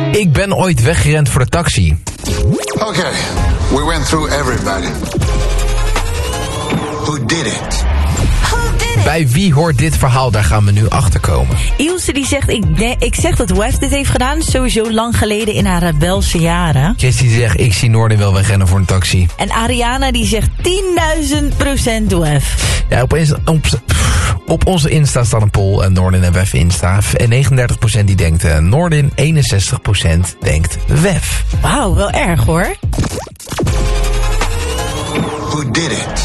Ik ben ooit weggerend voor de taxi. Okay, we went through everybody. Who did it? Bij wie hoort dit verhaal? Daar gaan we nu achter komen. Ilse die zegt, ik zeg dat WEF dit heeft gedaan. Sowieso lang geleden in haar rebelse jaren. Christy zegt, ik zie Noordin wel wegrennen voor een taxi. En Ariana die zegt 10.000% WEF. Ja, op onze Insta staat een poll. Noordin en WEF Insta. En 39% die denkt Noordin. 61% denkt WEF. Wauw, wel erg hoor. Who did it?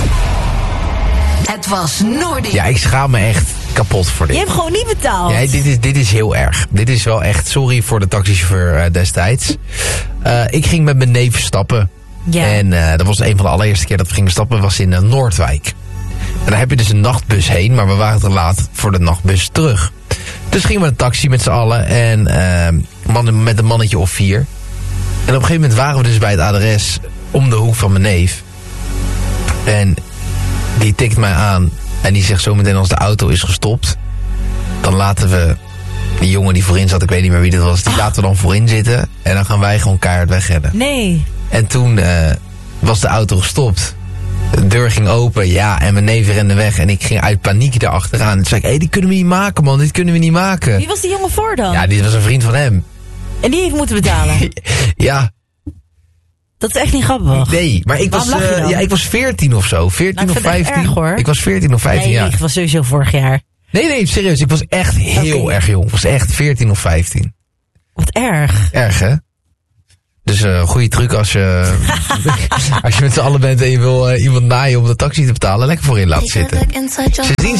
Het was Noordin. Ja, ik schaam me echt kapot voor dit. Je hebt gewoon niet betaald. Ja, dit is heel erg. Dit is wel echt, sorry voor de taxichauffeur destijds. Ik ging met mijn neef stappen. Ja. En dat was een van de allereerste keer dat we gingen stappen, was in Noordwijk. En daar heb je dus een nachtbus heen, maar we waren te laat voor de nachtbus terug. Dus gingen we een taxi met z'n allen en met een mannetje of 4. En op een gegeven moment waren we dus bij het adres om de hoek van mijn neef. En die tikt mij aan en die zegt zo meteen als de auto is gestopt, dan laten we die jongen die voorin zat, ik weet niet meer wie dat was, die laten we dan voorin zitten en dan gaan wij gewoon keihard wegrennen. Nee. En toen was de auto gestopt. De deur ging open, ja, en mijn neef rende weg en ik ging uit paniek erachteraan. Toen zei ik, dit kunnen we niet maken, man, dit kunnen we niet maken. Wie was die jongen voor dan? Ja, dit was een vriend van hem. En die heeft moeten betalen? Ja. Dat is echt niet grappig. Nee, maar ik was 14 of zo. 14 of 15. Erg, hoor. Ik was 14 of 15 jaar. Nee, ik was sowieso vorig jaar. Nee, serieus. Ik was echt heel erg jong. Ik was echt 14 of 15. Wat erg. Erg, hè? Dus goede truc als je met z'n allen bent en je wil iemand naaien om de taxi te betalen. Lekker voorin laten zitten. Sindsdien